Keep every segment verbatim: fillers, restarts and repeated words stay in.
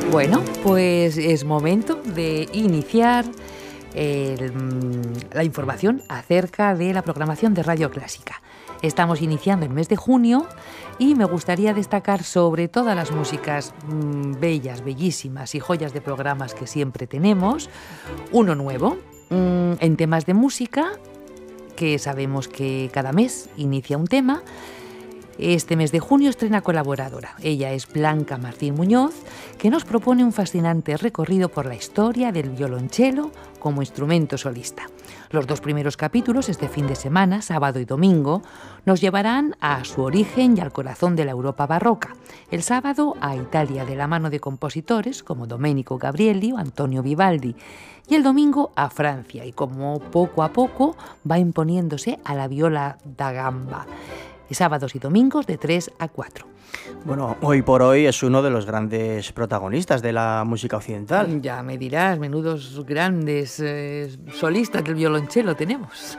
Bueno, pues es momento de iniciar el, la información acerca de la programación de Radio Clásica. Estamos iniciando el mes de junio y me gustaría destacar sobre todas las músicas mmm, bellas, bellísimas y joyas de programas que siempre tenemos, uno nuevo mmm, en temas de música, que sabemos que cada mes inicia un tema. Este mes de junio estrena colaboradora. Ella es Blanca Martín Muñoz, que nos propone un fascinante recorrido por la historia del violonchelo como instrumento solista. Los dos primeros capítulos, este fin de semana, sábado y domingo, nos llevarán a su origen y al corazón de la Europa barroca. El sábado a Italia de la mano de compositores como Domenico Gabrieli o Antonio Vivaldi. Y el domingo a Francia, y como poco a poco va imponiéndose a la viola da gamba. Y sábados y domingos de tres a cuatro. Bueno, hoy por hoy es uno de los grandes protagonistas de la música occidental. Ya me dirás, menudos grandes eh, solistas del violonchelo tenemos.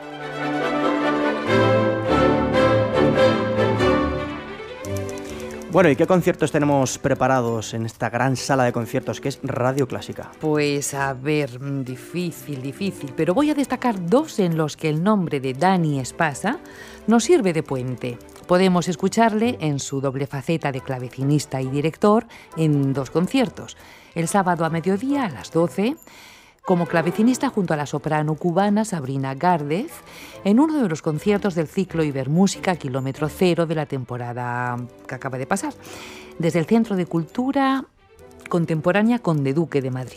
Bueno, ¿y qué conciertos tenemos preparados en esta gran sala de conciertos que es Radio Clásica? Pues a ver, difícil, difícil, pero voy a destacar dos en los que el nombre de Dani Spasa nos sirve de puente. Podemos escucharle en su doble faceta de clavecinista y director en dos conciertos. El sábado a mediodía a las doce, como clavecinista junto a la soprano cubana Sabrina Gárdez, en uno de los conciertos del ciclo Ibermúsica Kilómetro Cero de la temporada que acaba de pasar, desde el Centro de Cultura Contemporánea Conde Duque de Madrid.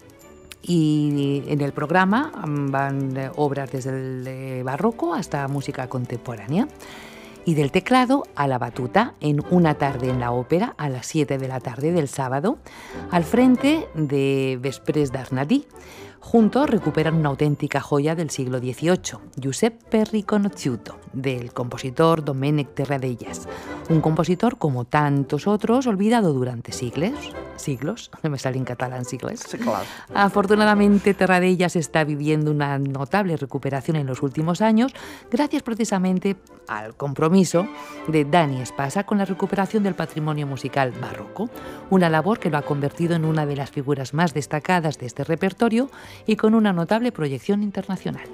Y en el programa van obras desde el barroco hasta música contemporánea. Y del teclado a la batuta en Una tarde en la ópera a las siete de la tarde del sábado, al frente de Vespres d'Arnadí. Juntos recuperan una auténtica joya del siglo dieciocho, Giuseppe Riconosciuto, del compositor Domènec Terradellas. Un compositor como tantos otros, olvidado durante siglos. ¿Siglos? No me sale en catalán siglos. Sí, claro. Afortunadamente, Terradellas está viviendo una notable recuperación en los últimos años, gracias precisamente al compromiso de Dani Spasa con la recuperación del patrimonio musical barroco, una labor que lo ha convertido en una de las figuras más destacadas de este repertorio y con una notable proyección internacional.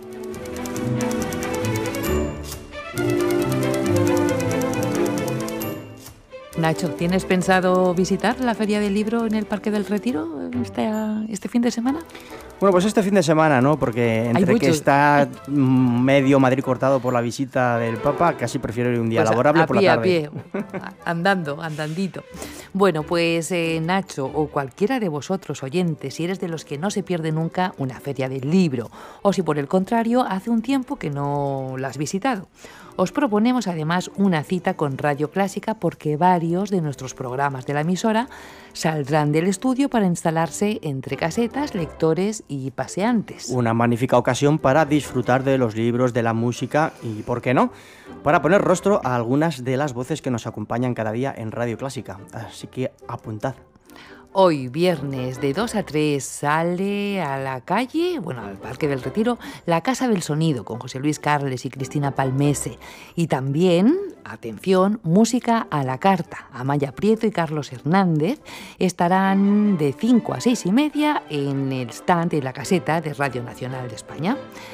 Nacho, ¿tienes pensado visitar la Feria del Libro en el Parque del Retiro este, este fin de semana? Bueno, pues este fin de semana, ¿no? Porque entre que está medio Madrid cortado por la visita del Papa, casi prefiero ir un día pues laborable a, a por pie, la tarde. A pie, a pie, andando, andandito. Bueno, pues eh, Nacho o cualquiera de vosotros oyentes, si eres de los que no se pierde nunca una Feria del Libro, o si por el contrario hace un tiempo que no la has visitado, os proponemos además una cita con Radio Clásica porque varios de nuestros programas de la emisora saldrán del estudio para instalarse entre casetas, lectores y paseantes. Una magnífica ocasión para disfrutar de los libros, de la música y, ¿por qué no?, para poner rostro a algunas de las voces que nos acompañan cada día en Radio Clásica. Así que apuntad. Hoy, viernes, de dos a tres, sale a la calle, bueno, al Parque del Retiro, La Casa del Sonido, con José Luis Carles y Cristina Palmese. Y también, atención, música a la carta. Amaya Prieto y Carlos Hernández estarán de cinco a seis y media en el stand de la caseta de Radio Nacional de España.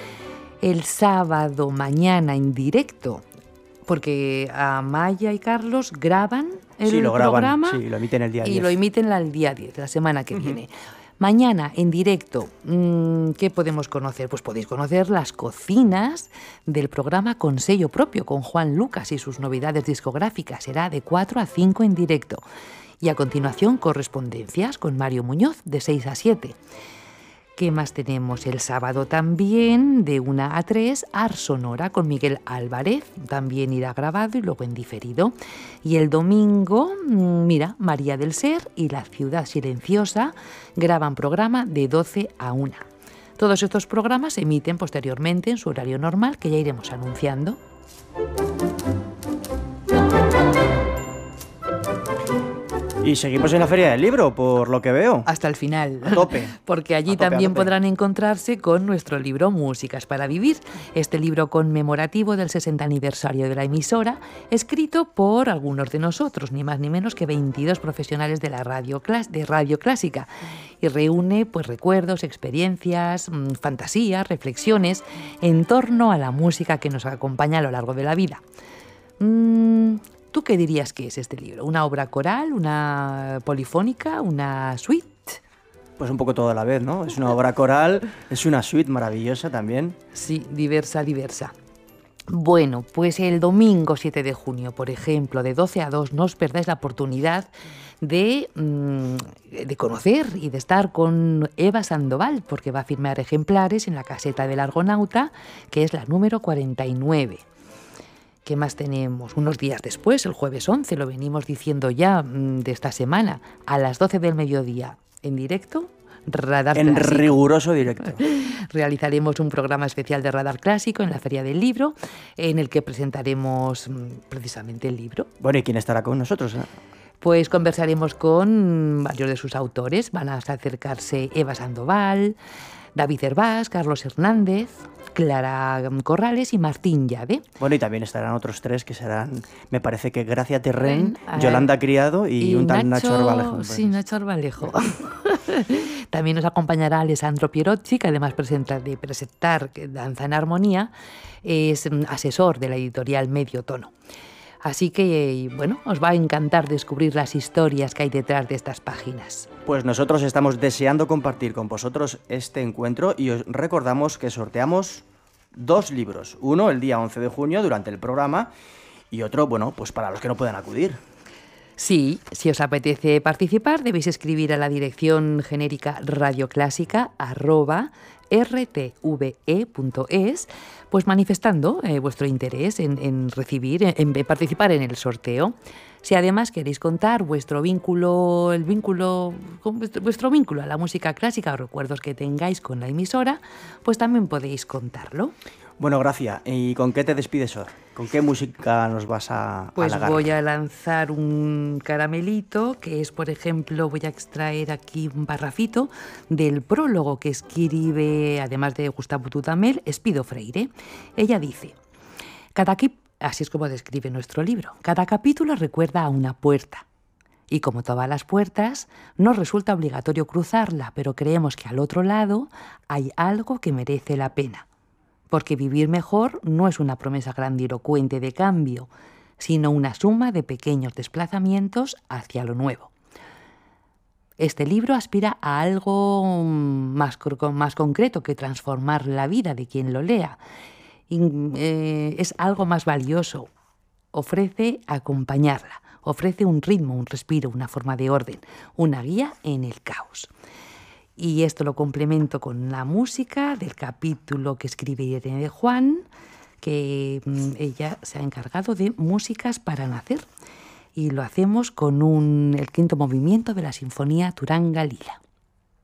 El sábado mañana en directo, porque Amaya y Carlos graban el sí, lo graban, programa sí, lo emiten el día diez. Y lo emiten el día diez, la semana que uh-huh. viene. Mañana en directo, ¿qué podemos conocer? Pues podéis conocer las cocinas del programa Con Sello Propio, con Juan Lucas y sus novedades discográficas. Será de cuatro a cinco en directo. Y a continuación, correspondencias con Mario Muñoz, de seis a siete. ¿Qué más tenemos? El sábado también, de una a tres, Ars Sonora con Miguel Álvarez, también irá grabado y luego en diferido. Y el domingo, mira, María del Ser y La Ciudad Silenciosa graban programa de doce a una. Todos estos programas se emiten posteriormente en su horario normal, que ya iremos anunciando. Y seguimos en la Feria del Libro, por lo que veo. Hasta el final. A tope. Porque allí A tope, también a tope. podrán encontrarse con nuestro libro Músicas para Vivir, este libro conmemorativo del sesenta aniversario de la emisora, escrito por algunos de nosotros, ni más ni menos que veintidós profesionales de la radio, clas- de radio clásica, y reúne pues recuerdos, experiencias, mmm, fantasías, reflexiones en torno a la música que nos acompaña a lo largo de la vida. Mm, ¿Tú qué dirías que es este libro? ¿Una obra coral, una polifónica, una suite? Pues un poco todo a la vez, ¿no? Es una obra coral, es una suite maravillosa también. Sí, diversa, diversa. Bueno, pues el domingo siete de junio, por ejemplo, de doce a dos, no os perdáis la oportunidad de, mmm, de conocer y de estar con Eva Sandoval, porque va a firmar ejemplares en la caseta del Argonauta, que es la número cuarenta y nueve. ¿Qué más tenemos? Unos días después, el jueves once, lo venimos diciendo ya mmm, de esta semana, a las doce del mediodía, en directo, Radar En Clásico. riguroso directo. Realizaremos un programa especial de Radar Clásico en la Feria del Libro, en el que presentaremos mmm, precisamente el libro. Bueno, ¿y quién estará con nosotros? eh? Pues conversaremos con varios de sus autores. Van a acercarse Eva Sandoval, David Hervás, Carlos Hernández, Clara Corrales y Martín Llave. Bueno, y también estarán otros tres que serán, me parece que Gracia Terren, Eh, Yolanda Criado y, y un tal Nacho Arbalejo. Sí, Nacho Arbalejo. También nos acompañará Alessandro Pierocci, que además presenta, de presentar Danza en Armonía, es asesor de la editorial Medio Tono. Así que, bueno, os va a encantar descubrir las historias que hay detrás de estas páginas. Pues nosotros estamos deseando compartir con vosotros este encuentro y os recordamos que sorteamos dos libros. Uno el día once de junio durante el programa y otro, bueno, pues para los que no puedan acudir. Sí, si os apetece participar, debéis escribir a la dirección genérica radioclásica arroba rtve.es, pues manifestando eh, vuestro interés en, en recibir, en, en participar en el sorteo. Si además queréis contar vuestro vínculo, el vínculo, vuestro, vuestro vínculo a la música clásica o recuerdos que tengáis con la emisora, pues también podéis contarlo. Bueno, Gracia, ¿y con qué te despides hoy? ¿Con qué música nos vas a Pues halagar? voy a lanzar un caramelito, que es, por ejemplo, voy a extraer aquí un parrafito del prólogo que escribe, además de Gustavo Dudamel, Espido Freire. Ella dice, cada qui- así es como describe nuestro libro, cada capítulo recuerda a una puerta. Y como todas las puertas, no resulta obligatorio cruzarla, pero creemos que al otro lado hay algo que merece la pena. Porque vivir mejor no es una promesa grandilocuente de cambio, sino una suma de pequeños desplazamientos hacia lo nuevo. Este libro aspira a algo más, más concreto que transformar la vida de quien lo lea. Y, eh, es algo más valioso. Ofrece acompañarla, ofrece un ritmo, un respiro, una forma de orden, una guía en el caos. Y esto lo complemento con la música del capítulo que escribe Irene de Juan, que mmm, ella se ha encargado de músicas para nacer. Y lo hacemos con un, el quinto movimiento de la Sinfonía Turanga Lila.